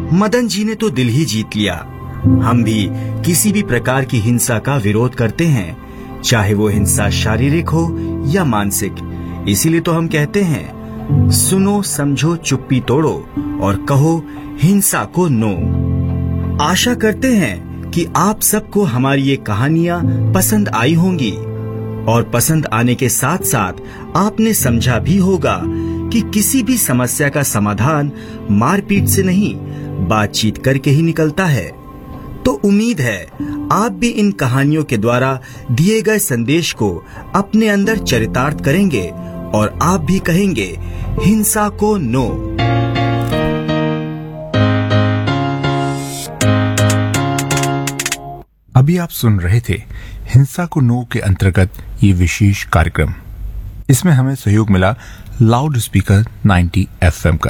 मदन जी ने तो दिल ही जीत लिया। हम भी किसी भी प्रकार की हिंसा का विरोध करते हैं, चाहे वो हिंसा शारीरिक हो या मानसिक। इसीलिए तो हम कहते हैं, सुनो समझो चुप्पी तोड़ो और कहो हिंसा को नो। आशा करते हैं कि आप सबको हमारी ये कहानियां पसंद आई होंगी और पसंद आने के साथ साथ आपने समझा भी होगा कि किसी भी समस्या का समाधान मारपीट से नहीं, बातचीत करके ही निकलता है। तो उम्मीद है आप भी इन कहानियों के द्वारा दिए गए संदेश को अपने अंदर चरितार्थ करेंगे और आप भी कहेंगे हिंसा को नो। अभी आप सुन रहे थे हिंसा को नो के अंतर्गत ये विशेष कार्यक्रम। इसमें हमें सहयोग मिला लाउड स्पीकर 90 FM का।